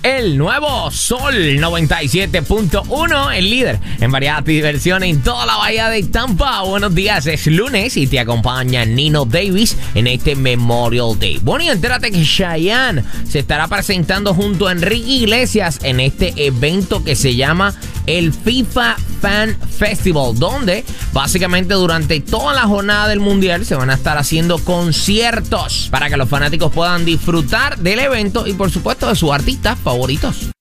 El nuevo Sol 97.1, el líder en variedad y diversión en toda la bahía de Tampa. Buenos días, es lunes y te acompaña Nino Davis en este Memorial Day. Bueno, y entérate que Chayanne se estará presentando junto a Enrique Iglesias en este evento que se llama el FIFA Fan Festival, donde básicamente durante toda la jornada del Mundial se van a estar haciendo conciertos para que los fanáticos puedan disfrutar del evento y por supuesto de sus artistas favoritos.